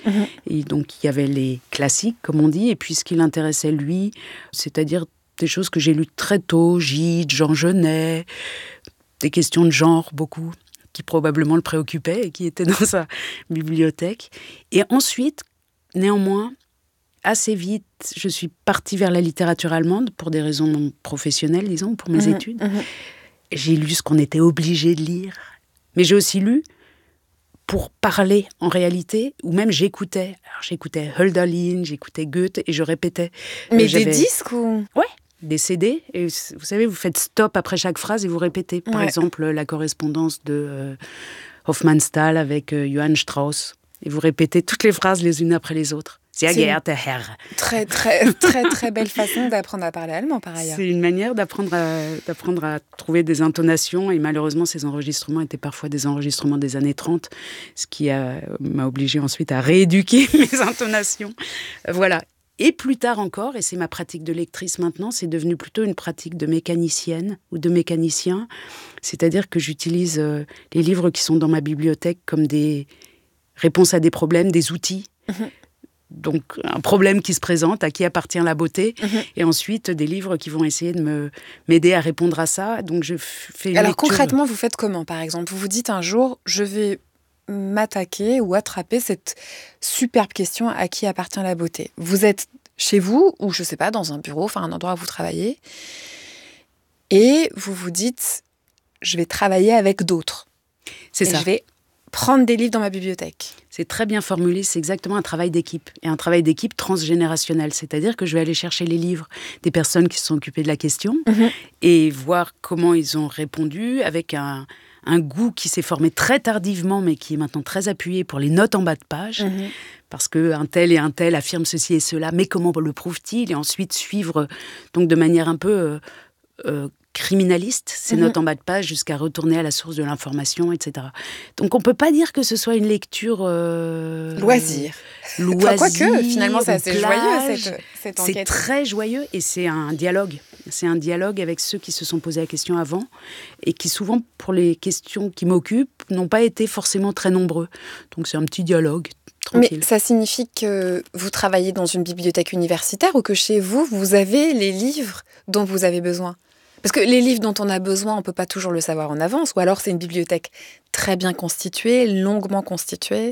Et donc, il y avait les classiques, comme on dit, et puis ce qui l'intéressait, lui, c'est-à-dire des choses que j'ai lues très tôt, Gide, Jean Genet, des questions de genre, beaucoup, qui probablement le préoccupaient et qui étaient dans sa bibliothèque. Et ensuite, néanmoins, assez vite, je suis partie vers la littérature allemande pour des raisons professionnelles, disons, pour mes études. J'ai lu ce qu'on était obligé de lire. Mais j'ai aussi lu pour parler, en réalité, ou même j'écoutais. Alors, j'écoutais Hölderlin, j'écoutais Goethe et je répétais. Mais des disques ou... Ouais, des CD. Et vous savez, vous faites stop après chaque phrase et vous répétez. Par exemple, la correspondance de Hofmannsthal avec Johann Strauss. Et vous répétez toutes les phrases les unes après les autres. Sehr geehrter Herr. Très, très, très, très belle façon d'apprendre à parler allemand, par ailleurs. C'est une manière d'apprendre à trouver des intonations. Et malheureusement, ces enregistrements étaient parfois des enregistrements des années 30, ce qui m'a obligée ensuite à rééduquer mes intonations. Voilà. Et plus tard encore, et c'est ma pratique de lectrice maintenant, c'est devenu plutôt une pratique de mécanicienne ou de mécanicien. C'est-à-dire que j'utilise les livres qui sont dans ma bibliothèque comme des réponses à des problèmes, des outils. Donc, un problème qui se présente, à qui appartient la beauté, et ensuite des livres qui vont essayer de m'aider à répondre à ça. Donc, je fais une Alors, lecture. concrètement, vous faites comment, par exemple ? Vous vous dites un jour, je vais m'attaquer ou attraper cette superbe question, à qui appartient la beauté ? Vous êtes chez vous, ou je ne sais pas, dans un bureau, enfin un endroit où vous travaillez, et vous vous dites, je vais travailler avec d'autres. C'est ça. Je vais prendre des livres dans ma bibliothèque. C'est très bien formulé, c'est exactement un travail d'équipe. Et un travail d'équipe transgénérationnel. C'est-à-dire que je vais aller chercher les livres des personnes qui se sont occupées de la question et voir comment ils ont répondu avec un goût qui s'est formé très tardivement, mais qui est maintenant très appuyé pour les notes en bas de page. Parce qu'un tel et un tel affirment ceci et cela, mais comment le prouve-t-il ? Et ensuite suivre donc de manière un peu criminaliste, ces notes en bas de page, jusqu'à retourner à la source de l'information, etc. Donc on ne peut pas dire que ce soit une lecture... Loisir. Enfin, quoique, finalement, c'est assez joyeux, cette enquête. C'est très joyeux et c'est un dialogue. C'est un dialogue avec ceux qui se sont posé la question avant et qui, souvent, pour les questions qui m'occupent, n'ont pas été forcément très nombreux. Donc c'est un petit dialogue. Tranquille. Mais ça signifie que vous travaillez dans une bibliothèque universitaire ou que chez vous, vous avez les livres dont vous avez besoin ? Parce que les livres dont on a besoin, on ne peut pas toujours le savoir en avance. Ou alors c'est une bibliothèque très bien constituée, longuement constituée.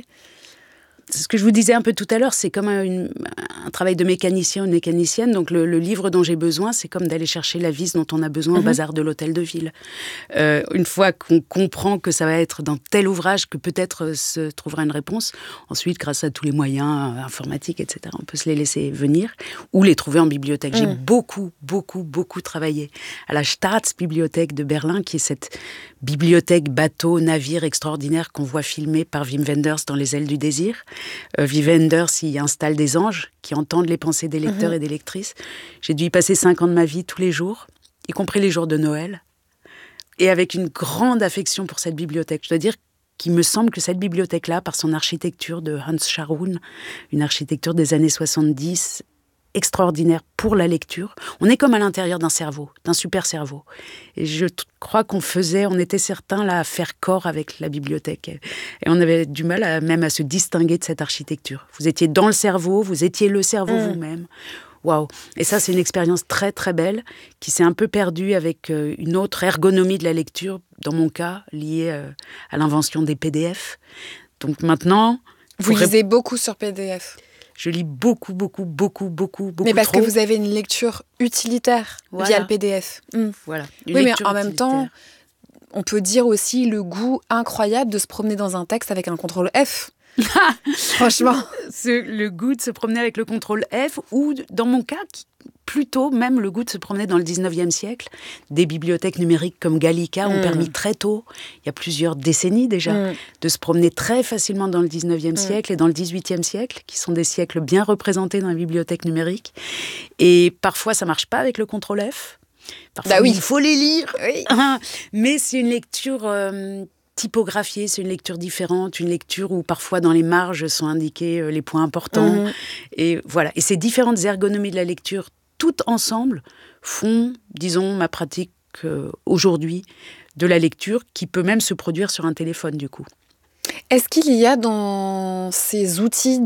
Ce que je vous disais un peu tout à l'heure, c'est comme un travail de mécanicien ou de mécanicienne. Donc le livre dont j'ai besoin, c'est comme d'aller chercher la vis dont on a besoin au bazar de l'hôtel de ville. Une fois qu'on comprend que ça va être dans tel ouvrage que peut-être se trouvera une réponse, ensuite, grâce à tous les moyens informatiques, etc., on peut se les laisser venir ou les trouver en bibliothèque. J'ai beaucoup travaillé à la Staatsbibliothek de Berlin, qui est cette bibliothèque bateau, navire extraordinaire qu'on voit filmer par Wim Wenders dans Les ailes du désir. Wim Wenders y installe des anges qui entendent les pensées des lecteurs et des lectrices. J'ai dû y passer 5 ans de ma vie tous les jours, y compris les jours de Noël, et avec une grande affection pour cette bibliothèque. Je dois dire qu'il me semble que cette bibliothèque-là, par son architecture de Hans Scharoun, une architecture des années 70, extraordinaire pour la lecture. On est comme à l'intérieur d'un cerveau, d'un super cerveau. Et je crois on était certains là à faire corps avec la bibliothèque. Et on avait du mal même à se distinguer de cette architecture. Vous étiez dans le cerveau, vous étiez le cerveau vous-même. Waouh! Et ça, c'est une expérience très très belle qui s'est un peu perdue avec une autre ergonomie de la lecture, dans mon cas, liée à l'invention des PDF. Donc maintenant... Vous lisez beaucoup sur PDF ? Je lis beaucoup. Mais parce que vous avez une lecture utilitaire via le PDF. Voilà. Oui, mais en même temps, on peut dire aussi le goût incroyable de se promener dans un texte avec un contrôle F. Franchement. Le goût de se promener avec le contrôle F, ou dans mon cas, plutôt même le goût de se promener dans le 19e siècle. Des bibliothèques numériques comme Gallica ont permis très tôt, il y a plusieurs décennies déjà, de se promener très facilement dans le 19e siècle et dans le 18e siècle, qui sont des siècles bien représentés dans les bibliothèques numériques. Et parfois, ça ne marche pas avec le contrôle F. Parfois, il faut les lire. Oui. Mais c'est une lecture... typographiée, c'est une lecture différente, une lecture où parfois dans les marges sont indiqués les points importants. Et voilà. Et ces différentes ergonomies de la lecture, toutes ensemble, font, disons, ma pratique aujourd'hui de la lecture, qui peut même se produire sur un téléphone, du coup. Est-ce qu'il y a dans ces outils